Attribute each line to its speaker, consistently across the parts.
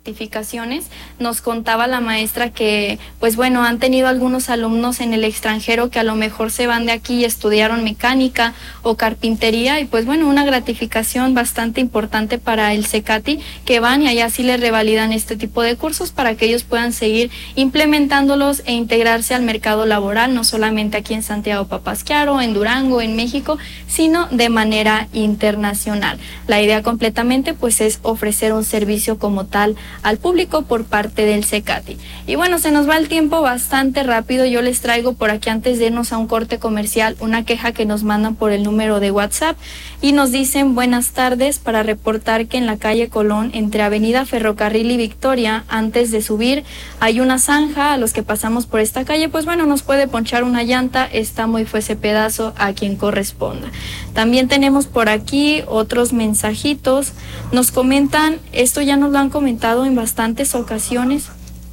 Speaker 1: certificaciones. Nos contaba la maestra que, pues bueno, han tenido algunos alumnos en el extranjero que a lo mejor se van de aquí y estudiaron mecánica o carpintería, y pues bueno, una gratificación bastante importante para el CECATI, que van y allá sí les revalidan este tipo de cursos para que ellos puedan seguir implementándolos e integrarse al mercado laboral, no solamente aquí en Santiago Papasquiaro, en Durango, en México, sino de manera internacional. La idea completamente pues es ofrecer un servicio como tal al público por parte del CECATI. Y bueno, se nos va el tiempo bastante rápido. Yo les traigo por aquí, antes de irnos a un corte comercial, una queja que nos mandan por el número de WhatsApp y nos dicen: buenas tardes, para reportar que en la calle Colón, entre Avenida Ferrocarril y Victoria, antes de subir, hay una zanja. A los que pasamos por esta calle, pues bueno, nos puede ponchar una llanta, está muy fue ese pedazo, a quien corresponda. También tenemos por aquí otros mensajitos. Nos comentan, esto ya nos lo han comentado en bastantes ocasiones.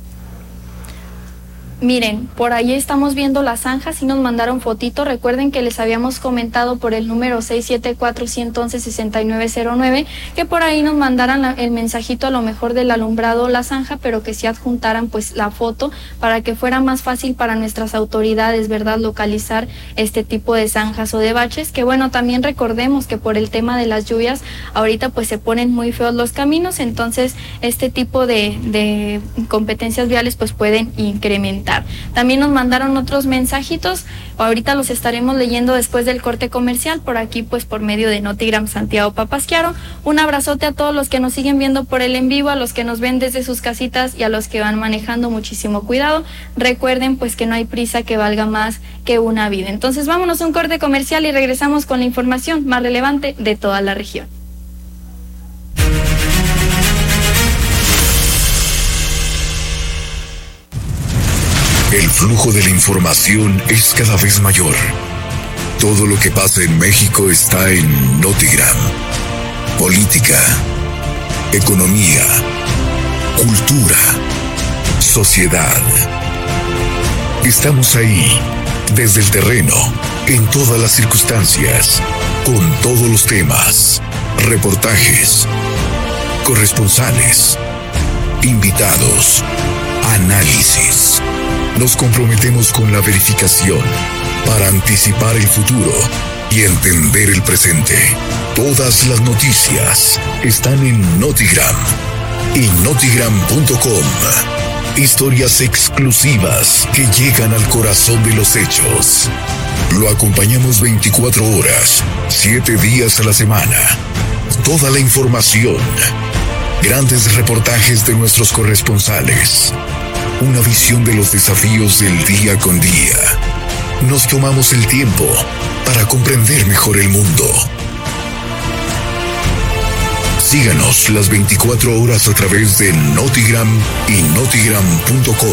Speaker 1: Miren, por ahí estamos viendo las zanjas y nos mandaron fotito. Recuerden que les habíamos comentado por el número 674-111-6909 que por ahí nos mandaran el mensajito, a lo mejor del alumbrado o la zanja, pero que sí adjuntaran pues la foto para que fuera más fácil para nuestras autoridades, ¿verdad?, localizar este tipo de zanjas o de baches. Que bueno, también recordemos que por el tema de las lluvias ahorita pues se ponen muy feos los caminos, entonces este tipo de competencias viales pues pueden incrementar. También nos mandaron otros mensajitos, ahorita los estaremos leyendo después del corte comercial, por aquí pues por medio de Notigram Santiago Papasquiaro. Un abrazote a todos los que nos siguen viendo por el en vivo, a los que nos ven desde sus casitas y a los que van manejando, muchísimo cuidado. Recuerden pues que no hay prisa que valga más que una vida. Entonces vámonos a un corte comercial y regresamos con la información más relevante de toda la región.
Speaker 2: El flujo de la información es cada vez mayor. Todo lo que pasa en México está en Notigram. Política, economía, cultura, sociedad. Estamos ahí, desde el terreno, en todas las circunstancias, con todos los temas, reportajes, corresponsales, invitados, análisis. Nos comprometemos con la verificación para anticipar el futuro y entender el presente. Todas las noticias están en Notigram y notigram.com. Historias exclusivas que llegan al corazón de los hechos. Lo acompañamos 24 horas, 7 días a la semana. Toda la información. Grandes reportajes de nuestros corresponsales. Una visión de los desafíos del día con día. Nos tomamos el tiempo para comprender mejor el mundo. Síganos las 24 horas a través de Notigram y notigram.com.